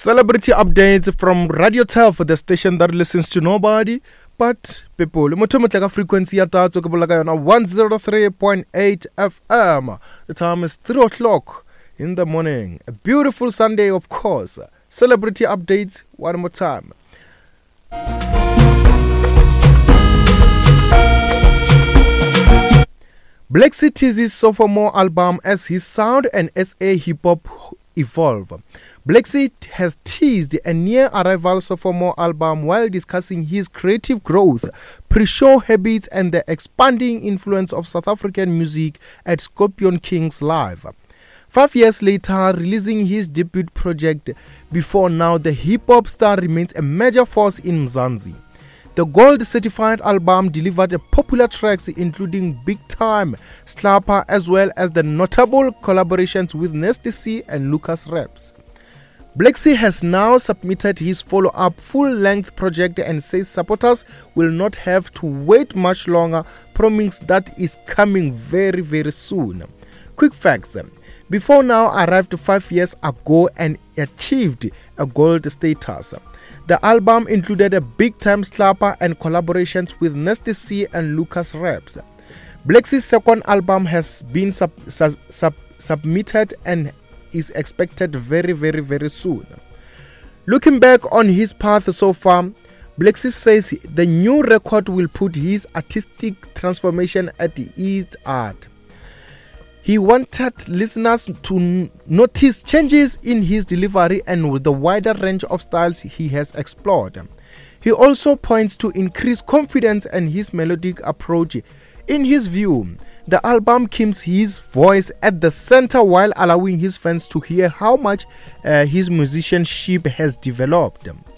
Celebrity updates from Radio Telf, the station that listens to nobody but people. Motomotaka frequency at 103.8 FM. The time is 3 o'clock in the morning. A beautiful Sunday, of course. Celebrity updates one more time. Blxcee teases sophomore album as his sound and SA hip-hop evolve. Blxcee has teased a near-arrival sophomore album while discussing his creative growth, pre-show habits and the expanding influence of South African music at Scorpion Kings Live. 5 years later, releasing his debut project, Before Now, the hip-hop star remains a major force in Mzansi. The gold-certified album delivered popular tracks including Big Time, Slapper, as well as the notable collaborations with Nasty C and Lucas Raps. Blxcee has now submitted his follow-up full-length project and says supporters will not have to wait much longer, promising that is coming very, very soon. Quick facts. Before Now arrived 5 years ago and achieved a gold status. The album included a big-time slapper and collaborations with Nasty C and Lucas Raps. Blxcee's second album has been submitted and is expected very, very, very soon. Looking back on his path so far, Blxcee says the new record will put his artistic transformation at its art. He wanted listeners to notice changes in his delivery and with the wider range of styles he has explored. He also points to increased confidence and his melodic approach. In his view, the album keeps his voice at the center while allowing his fans to hear how much his musicianship has developed.